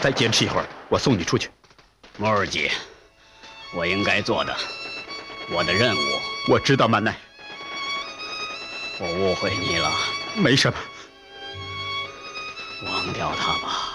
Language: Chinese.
再坚持一会儿，我送你出去。 木尔吉，我应该做的，我的任务。 我知道，曼奈。 我误会你了。 没什么。 忘掉他吧。